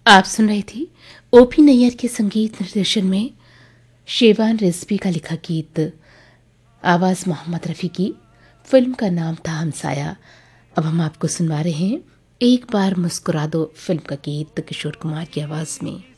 आप सुन रहे थे ओपी नैयर के संगीत निर्देशन में शेवान रिजवी का लिखा गीत। आवाज़ मोहम्मद रफ़ी की। फिल्म का नाम था हमसाया। अब हम आपको सुनवा रहे हैं एक बार मुस्कुरा दो फिल्म का गीत किशोर कुमार की आवाज़ में।